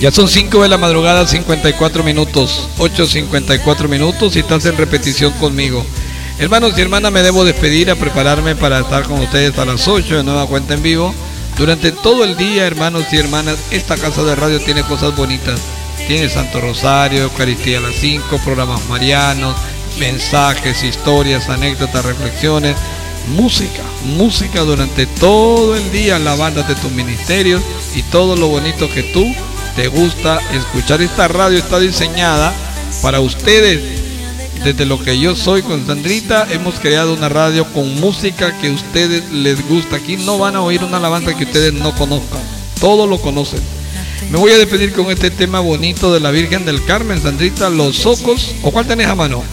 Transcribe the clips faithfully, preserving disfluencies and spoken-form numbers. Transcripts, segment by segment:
Ya son cinco de la madrugada, cincuenta y cuatro minutos, ocho cincuenta y cuatro minutos y estás en repetición conmigo. Hermanos y hermanas, me debo despedir a prepararme para estar con ustedes a las ocho de nueva cuenta en vivo. Durante todo el día, hermanos y hermanas, esta casa de radio tiene cosas bonitas. Tiene Santo Rosario, Eucaristía a las cinco, programas marianos, mensajes, historias, anécdotas, reflexiones, música, música durante todo el día, alabanzas de tus ministerios y todo lo bonito que tú te gusta escuchar. Esta radio está diseñada para ustedes. Desde lo que yo soy con Sandrita hemos creado una radio con música que a ustedes les gusta. Aquí no van a oír una alabanza que ustedes no conozcan, todo lo conocen. Me voy a despedir con este tema bonito de la Virgen del Carmen, Sandrita, Los Socos. ¿O cuál tenés a mano?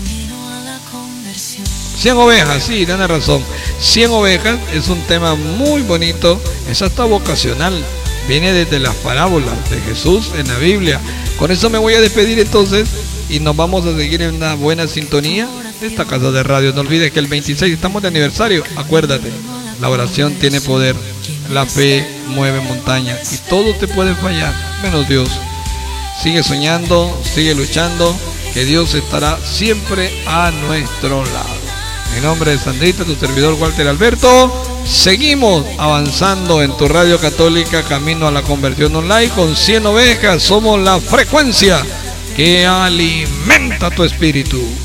Cien ovejas, sí, tienes razón. Cien ovejas es un tema muy bonito, es hasta vocacional. Viene desde las parábolas de Jesús en la Biblia. Con eso me voy a despedir entonces y nos vamos a seguir en una buena sintonía de esta casa de radio. No olvides que el veintiséis estamos de aniversario. Acuérdate, la oración tiene poder, la fe mueve montañas y todo te puede fallar, menos Dios. Sigue soñando, sigue luchando, que Dios estará siempre a nuestro lado. Mi nombre es Sandrita, tu servidor Walter Alberto. Seguimos avanzando en tu radio católica camino a la conversión online con cien ovejas. Somos la frecuencia que alimenta tu espíritu.